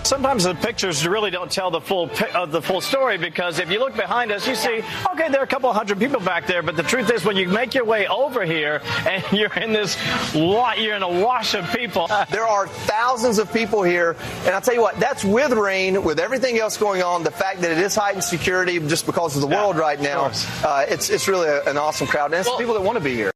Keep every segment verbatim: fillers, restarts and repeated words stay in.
Sometimes the pictures really don't tell the full uh, the full story, because if you look behind us, you see, okay, there are a couple hundred people back there, but the truth is, when you make your way over here and you're in this lot, you're in a wash of people. There are thousands of people here, and I'll tell you what, that's with rain, with everything else going on, the fact that it is heightened security just because of the yeah, world right now. Uh, it's it's really a, an awesome crowd, and it's well, people that want to be here.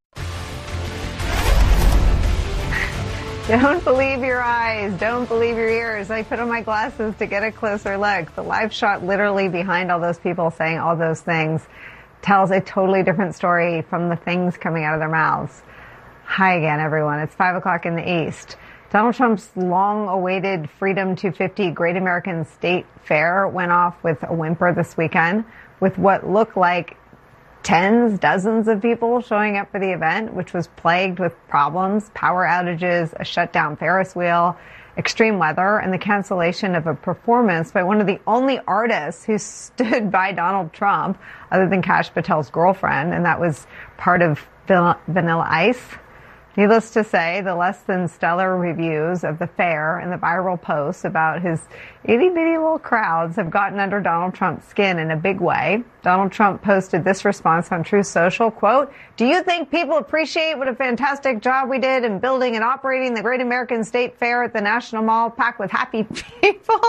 Don't believe your eyes. Don't believe your ears. I put on my glasses to get a closer look. The live shot literally behind all those people saying all those things tells a totally different story from the things coming out of their mouths. Hi again, everyone. It's five o'clock in the East. Donald Trump's long-awaited Freedom two fifty Great American State Fair went off with a whimper this weekend, with what looked like tens, dozens of people showing up for the event, which was plagued with problems, power outages, a shut-down Ferris wheel, extreme weather, and the cancellation of a performance by one of the only artists who stood by Donald Trump, other than Kash Patel's girlfriend, and that was part of Vanilla Ice. Needless to say, the less than stellar reviews of the fair and the viral posts about his itty-bitty little crowds have gotten under Donald Trump's skin in a big way. Donald Trump posted this response on Truth Social, quote, "Do you think people appreciate what a fantastic job we did in building and operating the Great American State Fair at the National Mall packed with happy people?"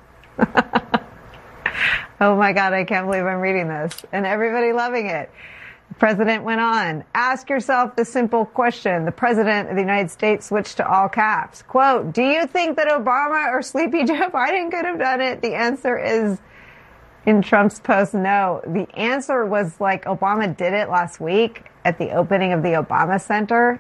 Oh my God, I can't believe I'm reading this. And everybody loving it. The president went on, "Ask yourself the simple question." The president of the United States switched to all caps. Quote, "Do you think that Obama or Sleepy Joe Biden could have done it?" The answer is, in Trump's post, no. The answer was like Obama did it last week at the opening of the Obama Center.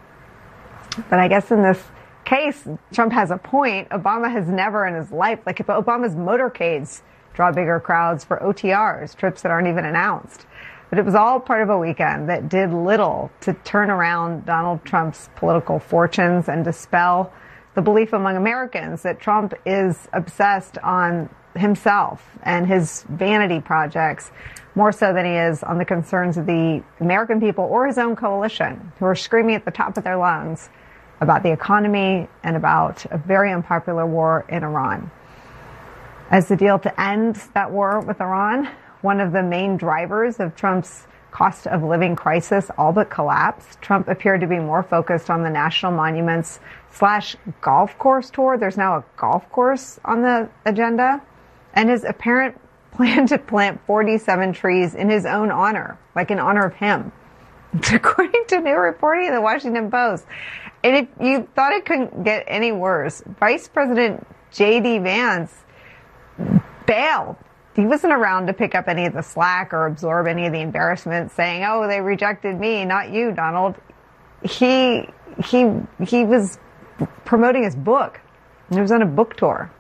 But I guess in this case, Trump has a point. Obama has never in his life, like if Obama's motorcades draw bigger crowds for O T Rs, trips that aren't even announced. But it was all part of a weekend that did little to turn around Donald Trump's political fortunes and dispel the belief among Americans that Trump is obsessed on himself and his vanity projects more so than he is on the concerns of the American people or his own coalition, who are screaming at the top of their lungs about the economy and about a very unpopular war in Iran. As the deal to end that war with Iran, one of the main drivers of Trump's cost of living crisis all but collapsed, Trump appeared to be more focused on the national monuments slash golf course tour. There's now a golf course on the agenda, and his apparent plan to plant forty-seven trees in his own honor, like in honor of him, according to new reporting in the Washington Post. And if you thought it couldn't get any worse, Vice President J D Vance bailed. He wasn't around to pick up any of the slack or absorb any of the embarrassment, saying, "Oh, they rejected me, not you, Donald." He he he was promoting his book. He was on a book tour.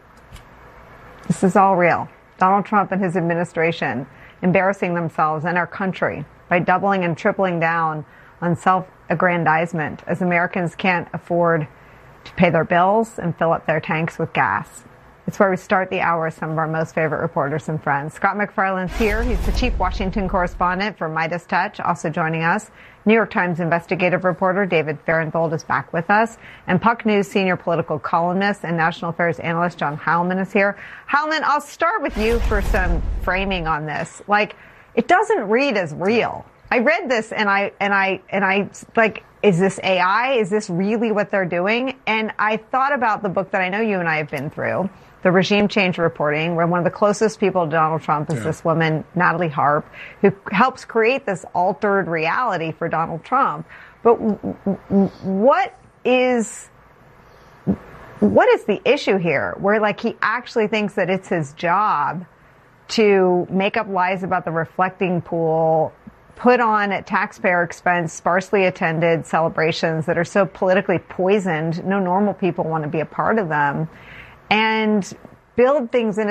This is all real. Donald Trump and his administration embarrassing themselves and our country by doubling and tripling down on self-aggrandizement, as Americans can't afford to pay their bills and fill up their tanks with gas. It's where we start the hour with some of our most favorite reporters and friends. Scott MacFarlane's here. He's the chief Washington correspondent for Midas Touch. Also joining us, New York Times investigative reporter David Fahrenthold is back with us. And Puck News senior political columnist and national affairs analyst John Heilman is here. Heilman, I'll start with you for some framing on this. Like, it doesn't read as real. I read this and I, and I, and I, like, is this A I? Is this really what they're doing? And I thought about the book that I know you and I have been through, The Regime Change Reporting, where one of the closest people to Donald Trump is yeah. this woman, Natalie Harp, who helps create this altered reality for Donald Trump. But what is, what is the issue here? Where, like, he actually thinks that it's his job to make up lies about the reflecting pool, put on at taxpayer expense sparsely attended celebrations that are so politically poisoned, no normal people want to be a part of them, and build things in